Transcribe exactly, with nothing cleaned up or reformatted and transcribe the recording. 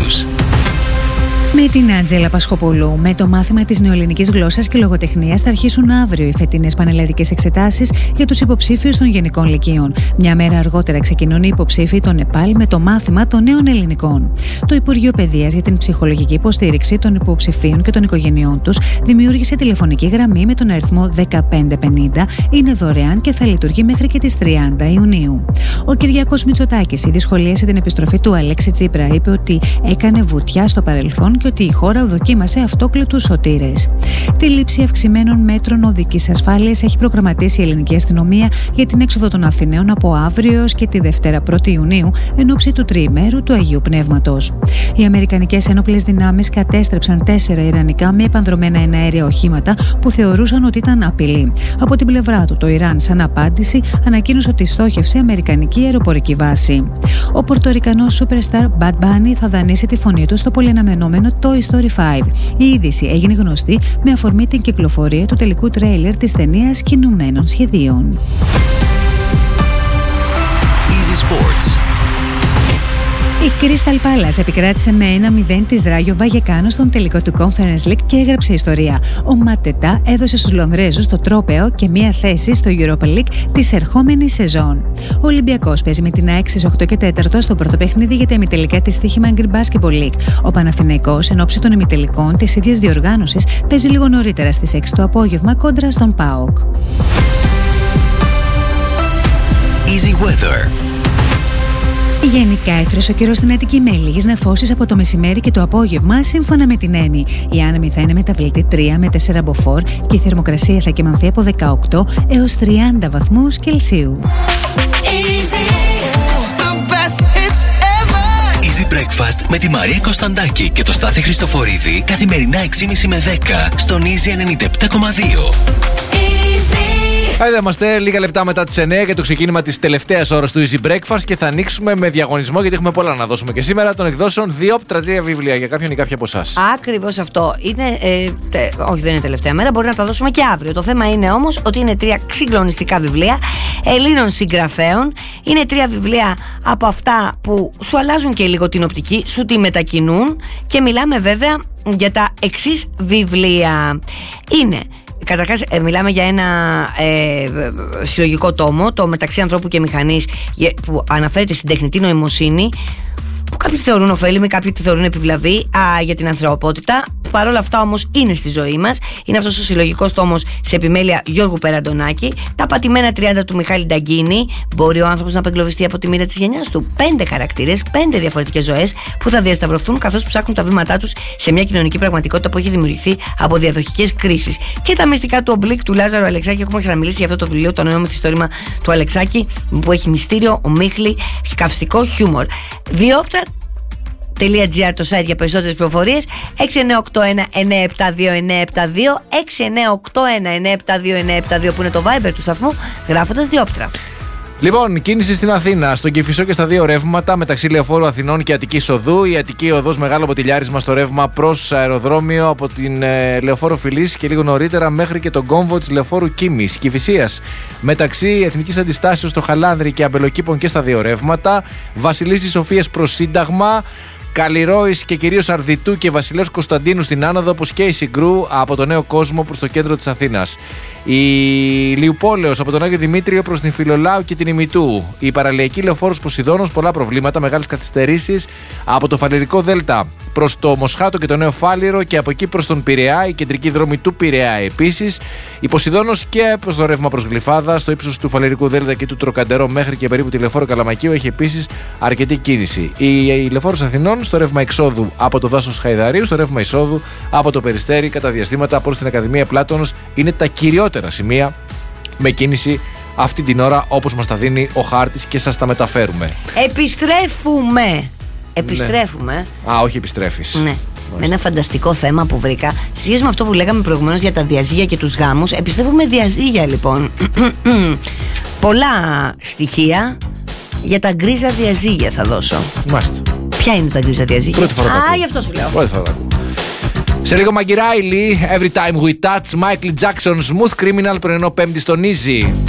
News. Με την Άντζελα Πασχοπούλου, με το μάθημα της νεοελληνικής γλώσσας και λογοτεχνίας θα αρχίσουν αύριο οι φετινές πανελλαδικές εξετάσεις για τους υποψήφιους των γενικών λυκείων. Μια μέρα αργότερα ξεκινούν οι υποψήφοι των ΕΠΑΛ με το μάθημα των νέων ελληνικών. Το Υπουργείο Παιδείας για την ψυχολογική υποστήριξη των υποψηφίων και των οικογενειών τους δημιούργησε τηλεφωνική γραμμή με τον αριθμό δεκαπέντε πενήντα. Είναι δωρεάν και θα λειτουργεί μέχρι και τις τριάντα Ιουνίου. Ο Κυριάκος Μητσοτάκης ήδη σχολίασε την επιστροφή του Αλέξη Τσίπρα. Είπε ότι έκανε βουτιά στο παρελθόν και ότι η χώρα δοκίμασε αυτόκλητους σωτήρες. Τη λήψη αυξημένων μέτρων οδικής ασφάλειας έχει προγραμματίσει η ελληνική αστυνομία για την έξοδο των Αθηναίων από αύριο και τη Δευτέρα πρώτη Ιουνίου εν ώψη του τριημέρου του Αγίου Πνεύματος. Οι αμερικανικές ένοπλες δυνάμεις κατέστρεψαν τέσσερα ιρανικά μη επανδρομένα εναέρια οχήματα που θεωρούσαν ότι ήταν απειλή. Από την πλευρά του, το Ιράν, σαν απάντηση, ανακοίνωσε ότι στόχευσε αμερικανική αεροπορική βάση. Ο πορτορικανός superstar Bad Bunny θα δανείσει τη φωνή του στο πολυαναμενόμενο Toy Story πέντε. Η είδηση έγινε γνωστή με αφορμή την κυκλοφορία του τελικού τρέιλερ της ταινίας κινουμένων σχεδίων. Easy Sports. Η Crystal Palace επικράτησε με ένα μηδέν της Ράγιο Βαγεκάνο στον τελικό του Conference League και έγραψε ιστορία. Ο Ματετά έδωσε στους Λονδρέζους το τρόπαιο και μία θέση στο Europa League της ερχόμενης σεζόν. Ο Ολυμπιακός παίζει με την ΑΕΚ στις οκτώ και τέσσερα στο πρώτο παιχνίδι για τα ημιτελικά της Στοίχημα Greek Basketball League. Ο Παναθηναϊκός εν ώψη των ημιτελικών της ίδιας διοργάνωσης παίζει λίγο νωρίτερα στις έξι το απόγευμα κόντρα στον ΠΑΟΚ. Easy Weather. Γενικά έφρασε ο καιρός στην Αττική με λίγες νεφώσεις από το μεσημέρι και το απόγευμα, σύμφωνα με την ΕΜΗ. Η άνεμη θα είναι μεταβλητή τρία με τέσσερα μποφόρ και η θερμοκρασία θα κυμανθεί από δεκαοκτώ έως τριάντα βαθμούς Κελσίου. Easy Breakfast με τη Μαρία Κωνσταντάκη και το Στάθη Χριστοφορίδη καθημερινά έξι και μισή με δέκα στον Easy ενενήντα επτά κόμμα δύο. Εδώ είμαστε λίγα λεπτά μετά τις εννιά για το ξεκίνημα της τελευταίας ώρας του Easy Breakfast και θα ανοίξουμε με διαγωνισμό, γιατί έχουμε πολλά να δώσουμε και σήμερα, των εκδόσεων Διόπτρα τρία βιβλία για κάποιον ή κάποια από εσάς. Ακριβώς αυτό. Είναι, ε, τε, όχι, δεν είναι τελευταία μέρα, μπορεί να τα δώσουμε και αύριο. Το θέμα είναι όμως ότι είναι τρία συγκλονιστικά βιβλία Ελλήνων συγγραφέων. Είναι τρία βιβλία από αυτά που σου αλλάζουν και λίγο την οπτική, σου τη μετακινούν, και μιλάμε βέβαια για τα εξής βιβλία. Είναι... Καταρχάς, ε, μιλάμε για ένα ε, συλλογικό τόμο, το Μεταξύ Ανθρώπου και Μηχανής, που αναφέρεται στην τεχνητή νοημοσύνη, που κάποιοι θεωρούν ωφέλιμη, κάποιοι τη θεωρούν επιβλαβή α, για την ανθρωπότητα. Παρ' όλα αυτά όμως είναι στη ζωή μας. Είναι αυτός ο συλλογικός τόμος σε επιμέλεια Γιώργου Περαντονάκη. Τα πατημένα τριάντα του Μιχάλη Νταγκίνη. Μπορεί ο άνθρωπος να απεγκλωβιστεί από τη μοίρα της γενιάς του. Πέντε χαρακτήρες, πέντε διαφορετικές ζωές που θα διασταυρωθούν καθώς ψάχνουν τα βήματά τους σε μια κοινωνική πραγματικότητα που έχει δημιουργηθεί από διαδοχικές κρίσεις. Και τα μυστικά του ομπλίκ του Λάζαρου Αλεξάκη. Έχουμε ξαναμιλήσει για αυτό το βιβλίο, το νέο μυθιστόρημα του Αλεξάκη, που έχει μυστήριο, ομίχλη, καυστικό χιούμορ. Διόπτρα .gr το site για περισσότερες πληροφορίες. έξι εννιά οκτώ ένα εννιά επτά δύο εννιά επτά δύο, έξι εννιά οκτώ ένα εννιά επτά δύο εννιά επτά δύο, που είναι το Viber του σταθμού, γράφοντας Διόπτρα. Λοιπόν, κίνηση στην Αθήνα, στον Κηφισό και στα δύο ρεύματα μεταξύ Λεωφόρου Αθηνών και Αττικής Οδού. Η Αττική Οδός μεγάλο ποτηλιάρισμα στο ρεύμα προς αεροδρόμιο από την ε, Λεωφόρο Φιλής και λίγο νωρίτερα μέχρι και τον κόμβο της Λεωφόρου Κίμης. Κηφισίας μεταξύ Εθνικής Αντιστάσεως στο Χαλάνδρη και Αμπελοκήπων και στα δύο ρεύματα. Βασιλίσσης Σοφίας προς Σύνταγμα. Καλλιρόης και κυρίως Αρδιτού και Βασιλέως Κωνσταντίνου στην άνοδο, όπως και η Συγκρού από το Νέο Κόσμο προς το κέντρο της Αθήνας. Η Λιουπόλεως από τον Άγιο Δημήτριο προς την Φιλολάου και την Ημιτού. Η παραλιακή Λεωφόρος Ποσειδώνος, πολλά προβλήματα, μεγάλες καθυστερήσεις από το Φαλιρικό Δέλτα προς το Μοσχάτο και το Νέο Φάλιρο και από εκεί προς τον Πειραιά, η κεντρική δρόμη του Πειραιά επίσης. Η Ποσειδώνος και προς το ρεύμα προς Γλυφάδα, στο ύψος του Φαλιρικού Δέλτα και του Τροκαντερό μέχρι και περίπου τη Λεωφόρο Καλαμακίου έχει επίσης αρκετή κίνηση. Η, η Λεωφόρος Αθηνών στο ρεύμα εξόδου από το δάσος Χαϊδαρίου, στο ρεύμα εισόδου από το Περιστέρι κατά διαστήματα προς την Ακαδημία Πλάτωνος είναι τα κυριότερα σημεία με κίνηση αυτή την ώρα, όπως μας τα δίνει ο χάρτης και σας τα μεταφέρουμε. Επιστρέφουμε! Επιστρέφουμε. Ναι. Α, όχι επιστρέφεις. Ναι. Με ένα φανταστικό θέμα που βρήκα σε σχέση με αυτό που λέγαμε προηγουμένως για τα διαζύγια και τους γάμους. Επιστρέφουμε διαζύγια λοιπόν. Πολλά στοιχεία για τα γκρίζα διαζύγια θα δώσω. Μάλιστα. Ποια είναι τα γκρίζα διαζύγια? Πρώτη φορά. Α, γι' αυτό σου λέω. Πρώτη φορά τα ακούω. Σε λίγο Maggie Riley, Every Time We Touch, Michael Jackson, Smooth Criminal, πρωινό Πέμπτη στον Easy.